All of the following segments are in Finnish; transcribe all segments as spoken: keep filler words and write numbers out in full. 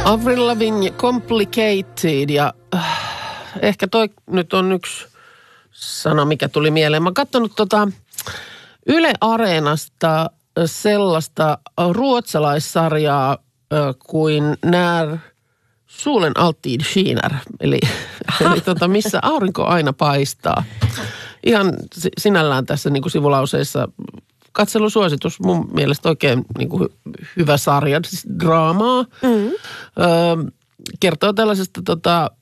Avril Lavigne, Complicated, ja äh, ehkä toi nyt on yksi sana, mikä tuli mieleen. Mä oon katsonut tota Yle Areenasta sellaista ruotsalaissarjaa äh, kuin När solen alltid skiner, eli, eli tota, missä aurinko aina paistaa. Ihan sinällään tässä niin kuin sivulauseissa katselusuositus, mun mielestä oikein niin kuin hyvä sarja, siis draamaa. Mm-hmm. Öö, kertoo tällaisesta tota,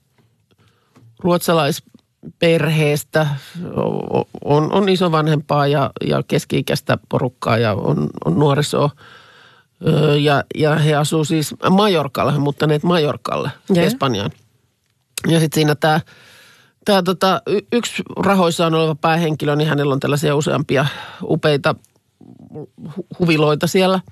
ruotsalaisperheestä, on, on isovanhempaa ja, ja keski-ikäistä porukkaa ja on, on nuorisoa. Öö, ja, ja he asuu siis Majorkalle, he muuttaneet Majorkalle, yeah. Espanjaan. Ja sitten siinä tämä Tämä tota, yksi rahoissaan oleva päähenkilö, niin hänellä on tällaisia useampia upeita hu- huviloita siellä,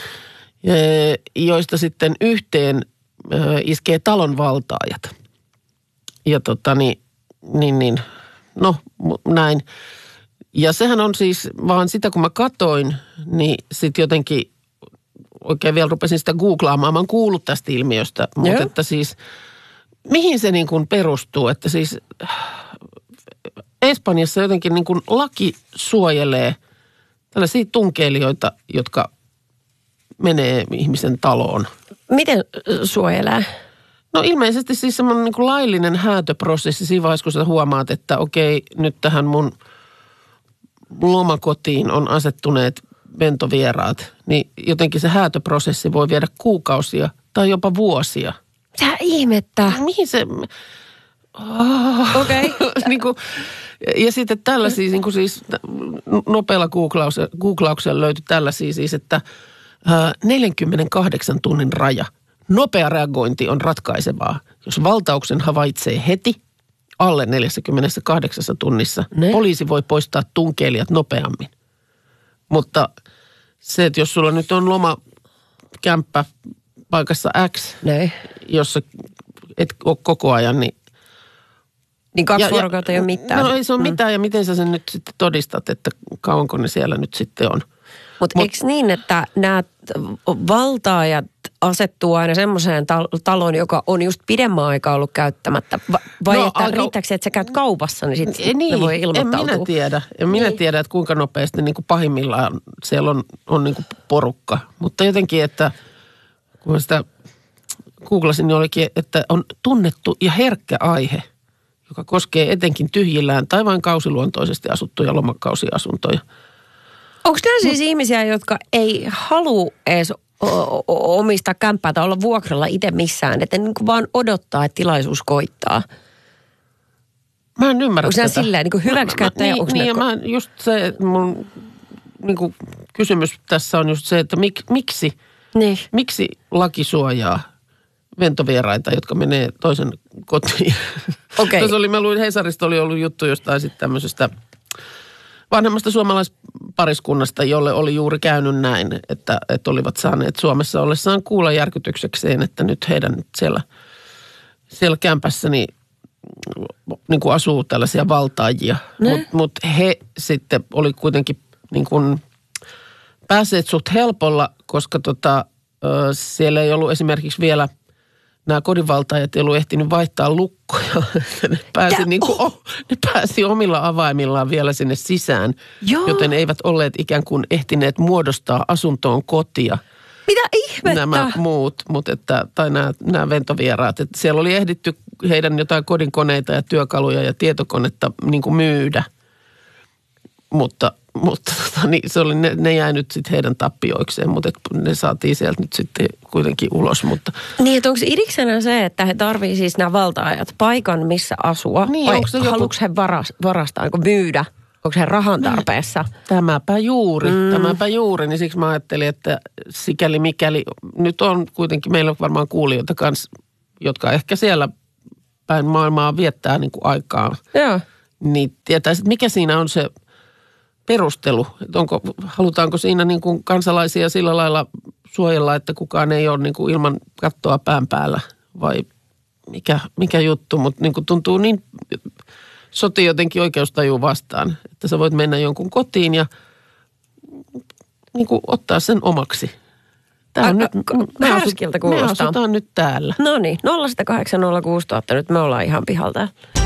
joista sitten yhteen iskee talonvaltaajat. Ja tota niin, niin, niin no näin. Ja sehän on siis vaan sitä, kun mä katoin, niin sitten jotenkin oikein vielä rupesin sitä googlaamaan. Mä oon kuullut tästä ilmiöstä, mutta yeah. että siis mihin se niin kuin perustuu, että siis Espanjassa jotenkin niin kuin laki suojelee tällaisia tunkeilijoita, jotka menee ihmisen taloon. Miten suojelee? No ilmeisesti siis semmoinen niin kuin laillinen häätöprosessi siinä vaiheessa, kun sä huomaat, että okei, nyt tähän mun lomakotiin on asettuneet ventovieraat, niin jotenkin se häätöprosessi voi viedä kuukausia tai jopa vuosia. Mitä ihmettä? Mihin se... Oh. Okei. Okay. niin kuin, ja sitten tällaisia, niin kuin siis nopealla googlauksella, googlauksella löytyi tällaisia siis, että ää, neljänkymmenenkahdeksan tunnin raja. Nopea reagointi on ratkaisevaa. Jos valtauksen havaitsee heti, alle neljässäkymmenessäkahdeksassa tunnissa, ne? Poliisi voi poistaa tunkeilijat nopeammin. Mutta se, että jos sulla nyt on lomakämppä paikassa X, ne? Jossa et ole koko ajan, niin... Niin kaksi ja, vuorokautta ei ole mitään. No ei se ole mm. mitään, ja miten sä sen nyt sitten todistat, että kauanko ne siellä nyt sitten on. Mutta Mut, eikö niin, että nämä valtaajat asettuu aina semmoiseen tal- taloon, joka on just pidemmän aikaa ollut käyttämättä? Va- vai no, että aika... riittääkö se, että sä käyt kaupassa, niin sitten niin, ne voi ilmoittautua? En minä tiedä. En minä niin. tiedä, että kuinka nopeasti niin kuin pahimmillaan siellä on, on niin kuin porukka. Mutta jotenkin, että kun sitä googlasin, niin olikin, että on tunnettu ja herkkä aihe, joka koskee etenkin tyhjillään tai vain kausiluontoisesti asuttuja lomakausiasuntoja. Onko nämä siis Mut, ihmisiä, jotka ei halua edes omistaa kämppää tai olla vuokralla itse missään, että niin kuin vaan odottaa, että tilaisuus koittaa? Mä en ymmärrä onko tätä. Onko nämä silleen niin kuin hyväksikäyttäjä? Niin, niin ja mä just se, mun niin kuin kysymys tässä on just se, että mik, miksi, niin. miksi laki suojaa ventovieraita, jotka menee toisen kotiin. Okay. Tuossa oli, mä luin Hesarista, oli ollut juttu jostain sitten tämmöisestä vanhemmasta suomalaispariskunnasta, jolle oli juuri käynyt näin, että, että olivat saaneet Suomessa ollessaan kuulla järkytyksekseen, että nyt heidän siellä, siellä kämpässä niin, niin kuin asuu tällaisia valtaajia. Mutta mut he sitten oli kuitenkin niin kuin päässeet suht helpolla, koska tota, siellä ei ollut esimerkiksi vielä nämä kodinvaltaajat ei ollut ehtinyt vaihtaa lukkoja. Ne pääsi, niin kuin, oh, ne pääsi omilla avaimillaan vielä sinne sisään, Joo. joten eivät olleet ikään kuin ehtineet muodostaa asuntoon kotia. Mitä ihmettä? Nämä muut, mutta että, tai nämä, nämä ventovieraat. Että siellä oli ehditty heidän jotain kodinkoneita ja työkaluja ja tietokonetta niin kuin myydä. Mutta, mutta tota, niin, se oli, ne, ne jäi nyt sitten heidän tappioikseen, mutta et, ne saatiin sieltä nyt sitten kuitenkin ulos. Mutta. Niin, että onko idiksenä se, että he tarvii siis nämä valtaajat paikan, missä asua? Niin, vai joku... haluatko he varas, varastaa, onko myydä? Onko he rahan tarpeessa? Tämäpä juuri, mm. tämäpä juuri. Niin siksi mä ajattelin, että sikäli mikäli, nyt on kuitenkin, meillä on varmaan kuulijoita kanssa, jotka ehkä siellä päin maailmaa viettää niin kuin aikaa. Joo. Niin tietäisit, mikä siinä on se perustelu, että onko, halutaanko siinä niin kuin kansalaisia sillä lailla suojella, että kukaan ei ole niin kuin ilman kattoa pään päällä vai mikä, mikä juttu, mutta niin kuin tuntuu niin, sotii jotenkin oikeustajua vastaan, että sä voit mennä jonkun kotiin ja niin kuin ottaa sen omaksi. Tämä on nyt, me härskiltä kuulostaa. Me asutaan nyt täällä. No niin, nolla kahdeksan nolla kuusi tuhatta, nyt me ollaan ihan pihalta.